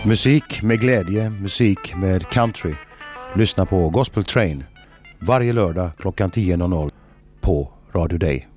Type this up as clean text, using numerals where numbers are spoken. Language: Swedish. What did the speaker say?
Musik med glädje, musik med country. Lyssna på Gospel Train varje lördag klockan 10.00 på Radio Day.